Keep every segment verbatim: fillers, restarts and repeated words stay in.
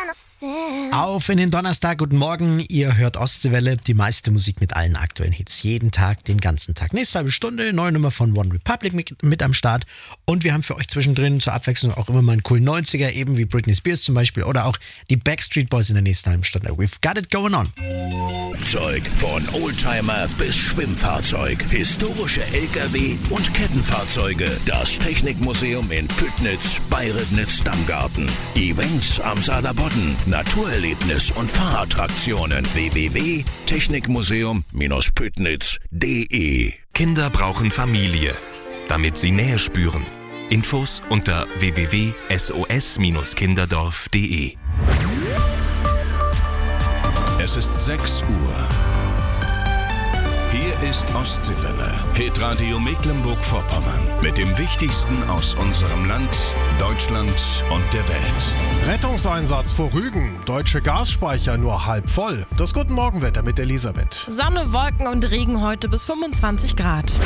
Auf in den Donnerstag, guten Morgen, ihr hört Ostseewelle, die meiste Musik mit allen aktuellen Hits, jeden Tag, den ganzen Tag. Nächste halbe Stunde, neue Nummer von One Republic mit, mit am Start und wir haben für euch zwischendrin zur Abwechslung auch immer mal einen coolen neunziger, eben wie Britney Spears zum Beispiel oder auch die Backstreet Boys in der nächsten halben Stunde. We've got it going on. Zeug von Oldtimer bis Schwimmfahrzeug, historische L K W und Kettenfahrzeuge. Das Technikmuseum in Püttnitz bei Ribnitz-Dammgarten. Events am Saarlandboden, Naturerlebnis und Fahrattraktionen. w w w punkt technikmuseum Püttnitz punkt de. Kinder brauchen Familie, damit sie Nähe spüren. Infos unter w w w punkt s o s kinderdorf punkt de. Es ist sechs Uhr. Hier ist Ostseewelle, Hitradio Mecklenburg-Vorpommern. Mit dem Wichtigsten aus unserem Land, Deutschland und der Welt. Rettungseinsatz vor Rügen. Deutsche Gasspeicher nur halb voll. Das Guten Morgenwetter mit Elisabeth. Sonne, Wolken und Regen heute bis fünfundzwanzig Grad.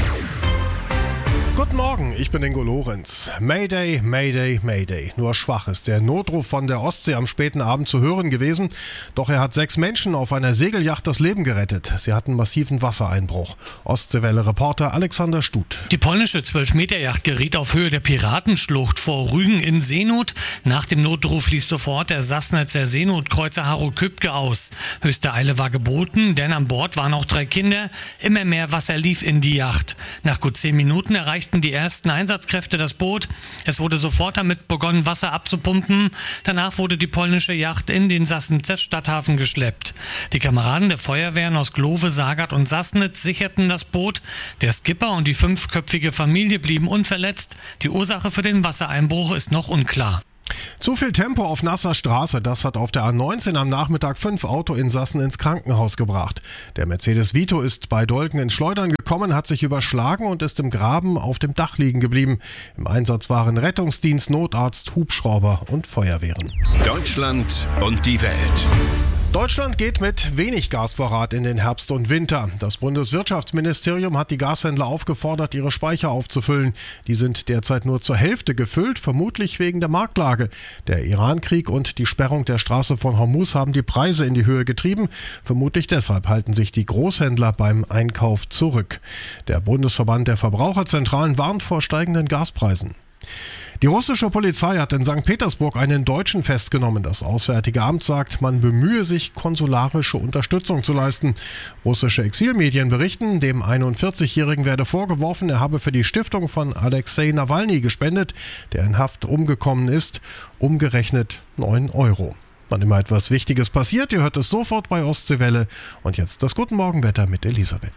Guten Morgen, ich bin Ingo Lorenz. Mayday, Mayday, Mayday. Nur schwach ist der Notruf von der Ostsee am späten Abend zu hören gewesen. Doch er hat sechs Menschen auf einer Segelyacht das Leben gerettet. Sie hatten massiven Wassereinbruch. Ostseewelle-Reporter Alexander Stut. Die polnische zwölf Meter Yacht geriet auf Höhe der Piratenschlucht vor Rügen in Seenot. Nach dem Notruf lief sofort der Sassnitzer Seenotkreuzer Harro Kübke aus. Höchste Eile war geboten, denn an Bord waren auch drei Kinder. Immer mehr Wasser lief in die Yacht. Nach gut zehn Minuten erreichten die ersten Einsatzkräfte das Boot. Es wurde sofort damit begonnen, Wasser abzupumpen. Danach wurde die polnische Yacht in den Sassnitzer Stadthafen geschleppt. Die Kameraden der Feuerwehren aus Glove, Sagard und Sassnitz sicherten das Boot. Der Skipper und die fünfköpfige Familie blieben unverletzt. Die Ursache für den Wassereinbruch ist noch unklar. Zu viel Tempo auf nasser Straße, das hat auf der A neunzehn am Nachmittag fünf Autoinsassen ins Krankenhaus gebracht. Der Mercedes Vito ist bei Dolken ins Schleudern gekommen, hat sich überschlagen und ist im Graben auf dem Dach liegen geblieben. Im Einsatz waren Rettungsdienst, Notarzt, Hubschrauber und Feuerwehren. Deutschland und die Welt. Deutschland geht mit wenig Gasvorrat in den Herbst und Winter. Das Bundeswirtschaftsministerium hat die Gashändler aufgefordert, ihre Speicher aufzufüllen. Die sind derzeit nur zur Hälfte gefüllt, vermutlich wegen der Marktlage. Der Iran-Krieg und die Sperrung der Straße von Hormuz haben die Preise in die Höhe getrieben. Vermutlich deshalb halten sich die Großhändler beim Einkauf zurück. Der Bundesverband der Verbraucherzentralen warnt vor steigenden Gaspreisen. Die russische Polizei hat in Sankt Petersburg einen Deutschen festgenommen. Das Auswärtige Amt sagt, man bemühe sich, konsularische Unterstützung zu leisten. Russische Exilmedien berichten, dem einundvierzigjährigen werde vorgeworfen, er habe für die Stiftung von Alexei Nawalny gespendet, der in Haft umgekommen ist, umgerechnet neun Euro. Wann immer etwas Wichtiges passiert, ihr hört es sofort bei Ostseewelle. Und jetzt das Guten Morgenwetter mit Elisabeth.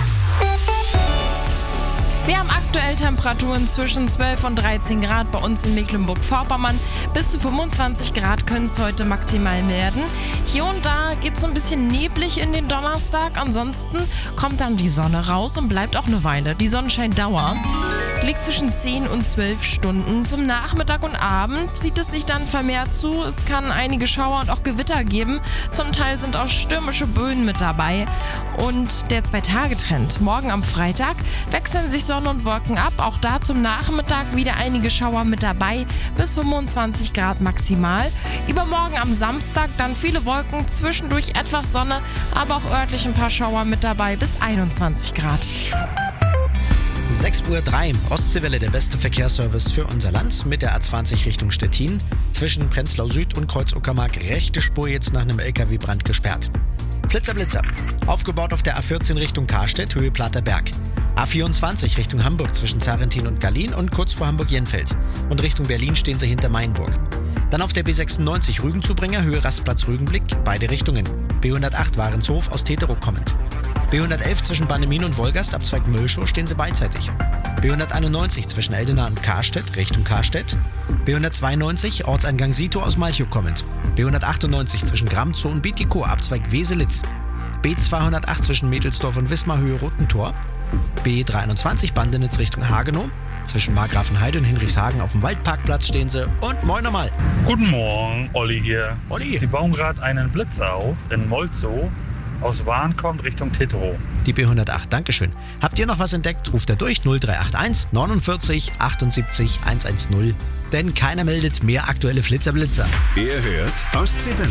Wir haben aktuell Temperaturen zwischen zwölf und dreizehn Grad bei uns in Mecklenburg-Vorpommern. Bis zu fünfundzwanzig Grad können es heute maximal werden. Hier und da geht es so ein bisschen neblig in den Donnerstag. Ansonsten kommt dann die Sonne raus und bleibt auch eine Weile. Die Sonnenscheindauer liegt zwischen zehn und zwölf Stunden. Zum Nachmittag und Abend zieht es sich dann vermehrt zu. Es kann einige Schauer und auch Gewitter geben. Zum Teil sind auch stürmische Böen mit dabei. Und der Zwei-Tage-Trend. Morgen am Freitag wechseln sich Sonne und Wolken ab. Auch da zum Nachmittag wieder einige Schauer mit dabei. Bis fünfundzwanzig Grad maximal. Übermorgen am Samstag dann viele Wolken, zwischendurch etwas Sonne, aber auch örtlich ein paar Schauer mit dabei. Bis einundzwanzig Grad. sechs Uhr drei, Ostseewelle, der beste Verkehrsservice für unser Land mit der A zwanzig Richtung Stettin. Zwischen Prenzlau Süd und Kreuz-Uckermark rechte Spur jetzt nach einem L K W-Brand gesperrt. Flitzer, Blitzer. Aufgebaut auf der A vierzehn Richtung Karstedt, Höhe Plater Berg. A vierundzwanzig Richtung Hamburg zwischen Zarentin und Gallien und kurz vor Hamburg-Jenfeld. Und Richtung Berlin stehen sie hinter Mainburg. Dann auf der B sechsundneunzig Rügenzubringer, Höhe Rastplatz Rügenblick, beide Richtungen. B hundertacht Warenshof aus Teterow kommend. B hundertelf zwischen Bannemin und Wolgast, Abzweig Müllschow stehen sie beidseitig. B hunderteinundneunzig zwischen Eldena und Karstedt, Richtung Karstedt. B hundertzweiundneunzig Ortseingang Sito aus Malchow kommend. B hundertachtundneunzig zwischen Gramzow und Bitikow, Abzweig Weselitz. B zweihundertacht zwischen Mädelsdorf und Wismar, Höhe Rotentor. B dreihunderteinundzwanzig Bandenitz Richtung Hagenow. Zwischen Markgrafenheide und Hinrichshagen auf dem Waldparkplatz stehen sie. Und moin nochmal. Guten Morgen, Olli hier. Olli. Die bauen gerade einen Blitz auf in Molzow. aus Wahn kommt, Richtung Titro. Die B hundertacht, Dankeschön. Habt ihr noch was entdeckt? Ruft er durch null drei acht eins neunundvierzig achtundsiebzig hundertzehn. Denn keiner meldet mehr aktuelle Flitzer-Blitzer. Ihr hört Ostseewelle.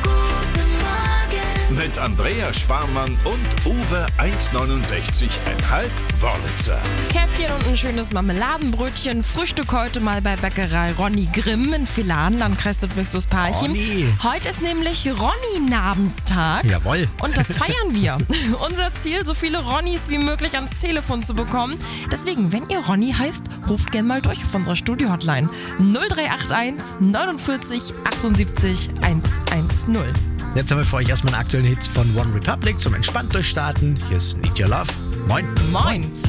Mit Andrea Sparmann und Uwe eins neunundsechzig Komma fünf Wörlitzer. Käffchen und ein schönes Marmeladenbrötchen. Frühstück heute mal bei Bäckerei Ronny Grimm in Villaren, Landkreis Ludwigsburg-Parchim. Ronny. Heute ist nämlich Ronny-Namenstag. Jawohl. Und das feiern wir. Unser Ziel, so viele Ronnys wie möglich ans Telefon zu bekommen. Deswegen, wenn ihr Ronny heißt, ruft gerne mal durch auf unserer Studio-Hotline null drei acht eins neunundvierzig achtundsiebzig hundertzehn. Jetzt haben wir für euch erstmal einen aktuellen Hit von One Republic zum entspannt durchstarten. Hier ist Need Your Love. Moin. Moin.